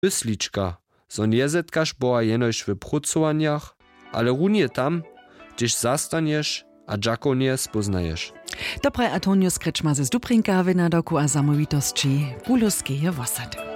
Mysliczka, so nie zetkasz boa jenoś w pracowaniach, ale runie tam, gdzieś zastaniesz, a dżako nie spoznajesz. Dobraj Antonius Kretschmer z Dubrinka, wynadoku a zamówitości Buluskie Wosady.